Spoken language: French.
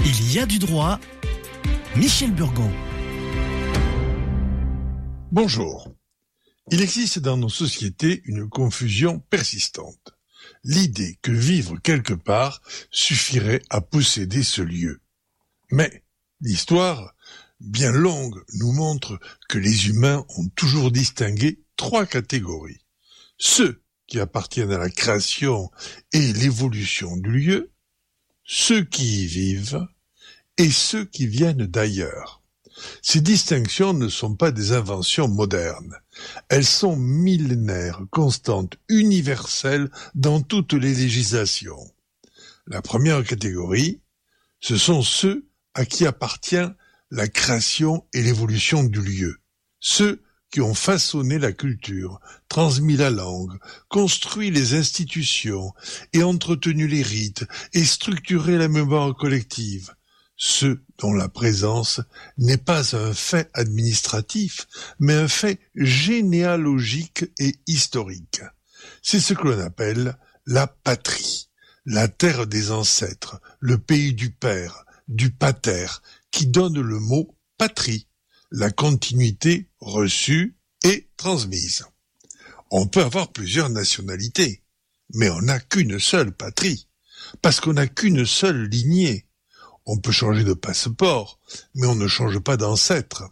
Il y a du droit. Michel Burgon. Bonjour. Il existe dans nos sociétés une confusion persistante. L'idée que vivre quelque part suffirait à posséder ce lieu. Mais l'histoire, bien longue, nous montre que les humains ont toujours distingué 3 catégories. Ceux qui appartiennent à la création et l'évolution du lieu, ceux qui y vivent et ceux qui viennent d'ailleurs. Ces distinctions ne sont pas des inventions modernes. Elles sont millénaires, constantes, universelles dans toutes les législations. La première catégorie, ce sont ceux à qui appartient la création et l'évolution du lieu. Ceux qui ont façonné la culture, transmis la langue, construit les institutions et entretenu les rites et structuré la mémoire collective. Ceux dont la présence n'est pas un fait administratif, mais un fait généalogique et historique. C'est ce que l'on appelle la patrie, la terre des ancêtres, le pays du père, du pater, qui donne le mot patrie, la continuité reçue et transmise. On peut avoir plusieurs nationalités, mais on n'a qu'une seule patrie, parce qu'on n'a qu'une seule lignée. On peut changer de passeport, mais on ne change pas d'ancêtre.